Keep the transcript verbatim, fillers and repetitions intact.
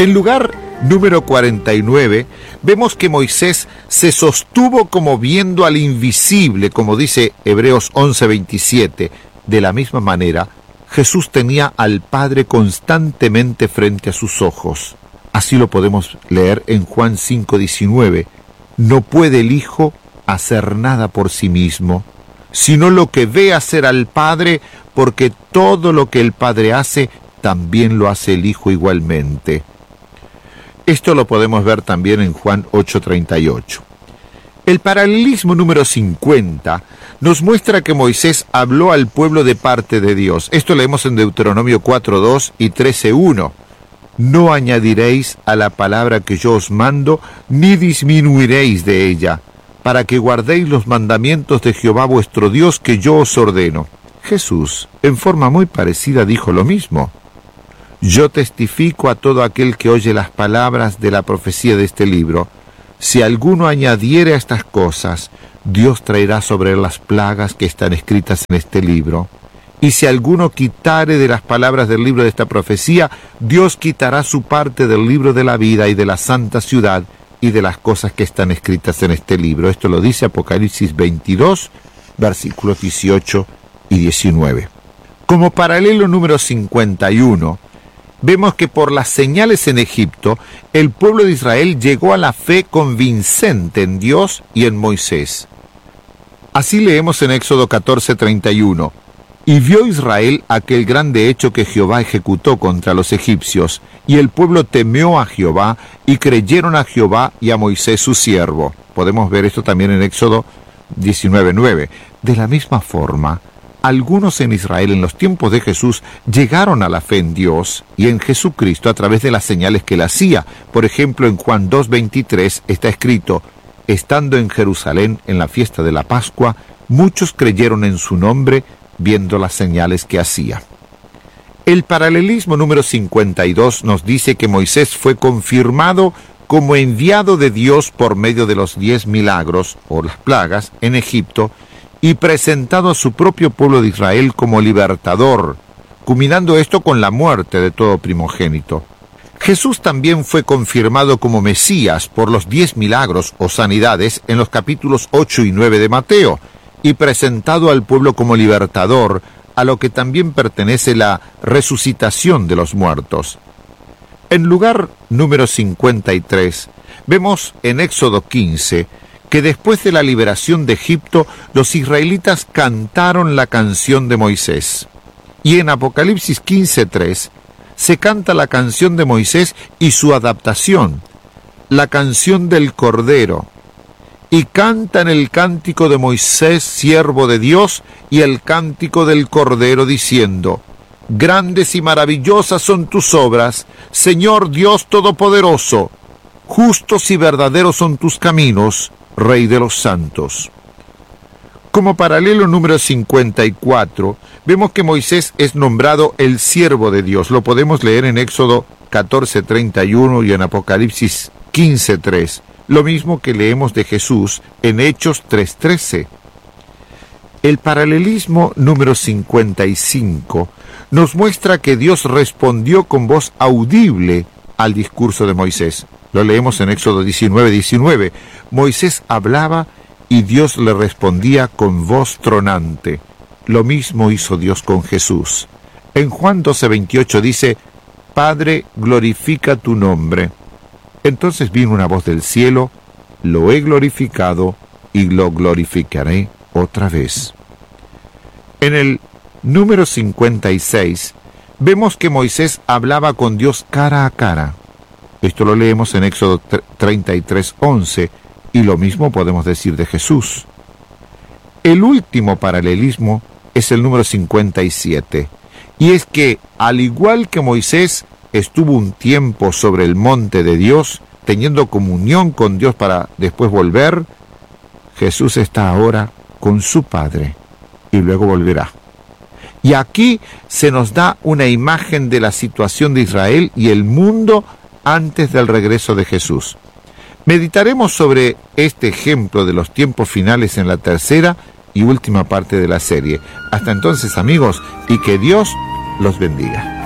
En lugar número cuarenta y nueve, vemos que Moisés se sostuvo como viendo al invisible, como dice Hebreos once veintisiete. De la misma manera, Jesús tenía al Padre constantemente frente a sus ojos. Así lo podemos leer en Juan cinco diecinueve. No puede el Hijo hacer nada por sí mismo, sino lo que ve hacer al Padre, porque todo lo que el Padre hace, también lo hace el Hijo igualmente. Esto lo podemos ver también en Juan ocho treinta y ocho. El paralelismo número cincuenta nos muestra que Moisés habló al pueblo de parte de Dios. Esto leemos en Deuteronomio cuatro dos y trece uno. No añadiréis a la palabra que yo os mando, ni disminuiréis de ella, para que guardéis los mandamientos de Jehová vuestro Dios que yo os ordeno. Jesús, en forma muy parecida, dijo lo mismo. Yo testifico a todo aquel que oye las palabras de la profecía de este libro. Si alguno añadiere a estas cosas, Dios traerá sobre él las plagas que están escritas en este libro. Y si alguno quitare de las palabras del libro de esta profecía, Dios quitará su parte del libro de la vida y de la santa ciudad y de las cosas que están escritas en este libro. Esto lo dice Apocalipsis veintidós, versículos dieciocho y diecinueve. Como paralelo número cincuenta y uno, vemos que por las señales en Egipto, el pueblo de Israel llegó a la fe convincente en Dios y en Moisés. Así leemos en Éxodo catorce treinta y uno. Y vio Israel aquel grande hecho que Jehová ejecutó contra los egipcios, y el pueblo temió a Jehová, y creyeron a Jehová y a Moisés su siervo. Podemos ver esto también en Éxodo diecinueve nueve. De la misma forma, algunos en Israel en los tiempos de Jesús llegaron a la fe en Dios y en Jesucristo a través de las señales que él hacía. Por ejemplo, en Juan dos veintitrés está escrito: estando en Jerusalén en la fiesta de la Pascua, muchos creyeron en su nombre, viendo las señales que hacía. El paralelismo número cincuenta y dos nos dice que Moisés fue confirmado como enviado de Dios por medio de los diez milagros, o las plagas, en Egipto, y presentado a su propio pueblo de Israel como libertador, culminando esto con la muerte de todo primogénito. Jesús también fue confirmado como Mesías por los diez milagros o sanidades en los capítulos ocho y nueve de Mateo, y presentado al pueblo como libertador, a lo que también pertenece la resucitación de los muertos. En lugar número cincuenta y tres, vemos en Éxodo quince, que después de la liberación de Egipto, los israelitas cantaron la canción de Moisés. Y en Apocalipsis quince tres, se canta la canción de Moisés y su adaptación, la canción del Cordero. Y cantan el cántico de Moisés, siervo de Dios, y el cántico del Cordero, diciendo: grandes y maravillosas son tus obras, Señor Dios Todopoderoso. Justos y verdaderos son tus caminos, Rey de los santos. Como paralelo número cincuenta y cuatro, vemos que Moisés es nombrado el siervo de Dios. Lo podemos leer en Éxodo catorce treinta y uno y en Apocalipsis quince tres. Lo mismo que leemos de Jesús en Hechos tres trece. El paralelismo número cincuenta y cinco nos muestra que Dios respondió con voz audible al discurso de Moisés. Lo leemos en Éxodo diecinueve diecinueve. Moisés hablaba y Dios le respondía con voz tronante. Lo mismo hizo Dios con Jesús. En Juan doce veintiocho dice: Padre, glorifica tu nombre. Entonces vino una voz del cielo: lo he glorificado y lo glorificaré otra vez. En el número cincuenta y seis, vemos que Moisés hablaba con Dios cara a cara. Esto lo leemos en Éxodo treinta y tres once, y lo mismo podemos decir de Jesús. El último paralelismo es el número cincuenta y siete, y es que, al igual que Moisés estuvo un tiempo sobre el monte de Dios, teniendo comunión con Dios para después volver, Jesús está ahora con su Padre, y luego volverá. Y aquí se nos da una imagen de la situación de Israel y el mundo antes del regreso de Jesús. Meditaremos sobre este ejemplo de los tiempos finales en la tercera y última parte de la serie. Hasta entonces, amigos, y que Dios los bendiga.